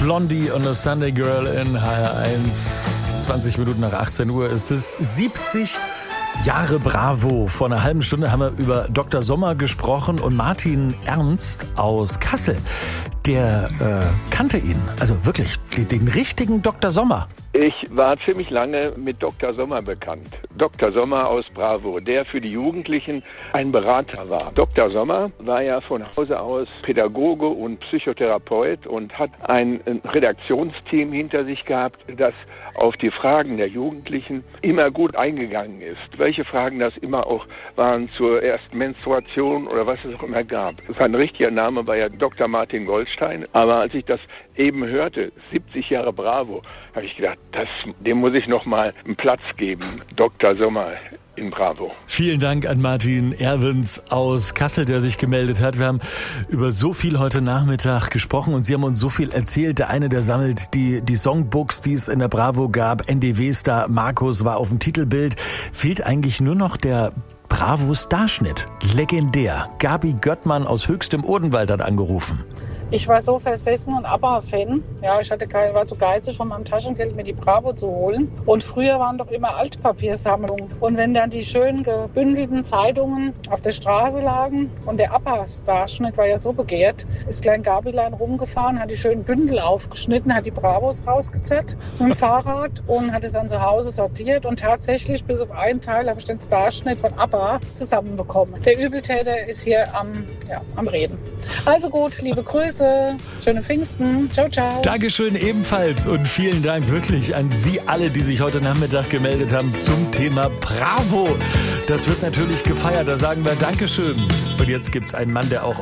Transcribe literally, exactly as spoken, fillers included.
Blondie und a Sunday Girl in H R eins. zwanzig Minuten nach achtzehn Uhr ist es. siebzig Jahre Bravo. Vor einer halben Stunde haben wir über Doktor Sommer gesprochen und Martin Ernst aus Kassel, der äh, kannte ihn. Also wirklich, den richtigen Doktor Sommer. Ich war ziemlich lange mit Doktor Sommer bekannt. Doktor Sommer aus Bravo, der für die Jugendlichen ein Berater war. Doktor Sommer war ja von Hause aus Pädagoge und Psychotherapeut und hat ein Redaktionsteam hinter sich gehabt, das auf die Fragen der Jugendlichen immer gut eingegangen ist. Welche Fragen das immer auch waren zur ersten Menstruation oder was es auch immer gab. Sein richtiger Name war ja Doktor Martin Goldstein, aber als ich das eben hörte, siebzig Jahre Bravo, habe ich gedacht, das, dem muss ich noch mal einen Platz geben. Doktor Sommer in Bravo. Vielen Dank an Martin Erwens aus Kassel, der sich gemeldet hat. Wir haben über so viel heute Nachmittag gesprochen und Sie haben uns so viel erzählt. Der eine, der sammelt die, die Songbooks, die es in der Bravo gab. N D W-Star Markus war auf dem Titelbild. Fehlt eigentlich nur noch der Bravo-Starschnitt. Legendär. Gabi Göttmann aus Höchstem Odenwald hat angerufen. Ich war so versessen und ABBA-Fan. Ja, ich hatte kein, war zu geizig, von meinem Taschengeld mir die Bravo zu holen. Und früher waren doch immer Altpapiersammlungen. Und wenn dann die schön gebündelten Zeitungen auf der Straße lagen und der ABBA-Starschnitt war ja so begehrt, ist Klein Gabilein rumgefahren, hat die schönen Bündel aufgeschnitten, hat die Bravos rausgezerrt mit dem Fahrrad und hat es dann zu Hause sortiert. Und tatsächlich, bis auf einen Teil, habe ich den Starschnitt von ABBA zusammenbekommen. Der Übeltäter ist hier am, ja, am Reden. Also gut, liebe Grüße. Schöne Pfingsten. Ciao, ciao. Dankeschön ebenfalls und vielen Dank wirklich an Sie alle, die sich heute Nachmittag gemeldet haben zum Thema Bravo. Das wird natürlich gefeiert. Da sagen wir Dankeschön. Und jetzt gibt's einen Mann, der auch